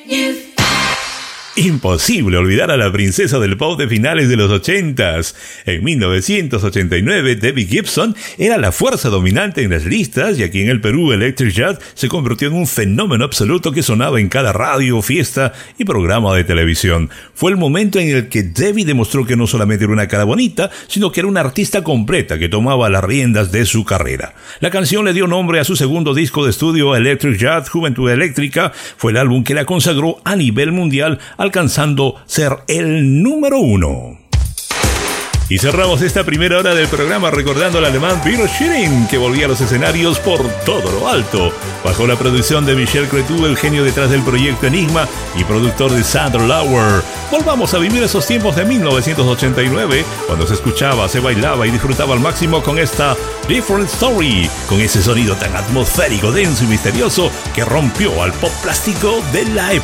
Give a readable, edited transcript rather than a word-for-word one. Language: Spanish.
Imposible olvidar a la princesa del pop de finales de los 80s. En 1989, Debbie Gibson era la fuerza dominante en las listas y aquí en el Perú, Electric Jazz se convirtió en un fenómeno absoluto que sonaba en cada radio, fiesta y programa de televisión. Fue el momento en el que Debbie demostró que no solamente era una cara bonita, sino que era una artista completa que tomaba las riendas de su carrera. La canción le dio nombre a su segundo disco de estudio, Electric Jazz, Juventud Eléctrica. Fue el álbum que la consagró a nivel mundial, alcanzando ser el número 1. Y cerramos esta primera hora del programa recordando al alemán Peter Schilling, que volvía a los escenarios por todo lo alto. Bajo la producción de Michel Cretu, el genio detrás del proyecto Enigma y productor de Sander Lauer. Volvamos a vivir esos tiempos de 1989, cuando se escuchaba, se bailaba y disfrutaba al máximo con esta Different Story, con ese sonido tan atmosférico, denso y misterioso que rompió al pop plástico de la época.